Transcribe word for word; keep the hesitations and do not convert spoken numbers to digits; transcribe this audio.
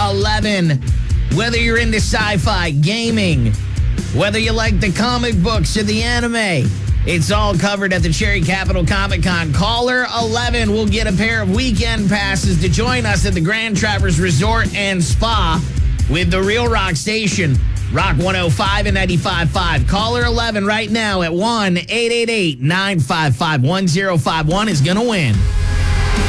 eleven. Whether you're into sci-fi, gaming, whether you like the comic books or the anime, it's all covered at the Cherry Capital Comic Con. Caller eleven will get a pair of weekend passes to join us at the Grand Traverse Resort and Spa with the Real Rock Station. Rock one oh five and ninety-five point five. Caller eleven right now at one eight eight eight, nine five five, one oh five one is going to win.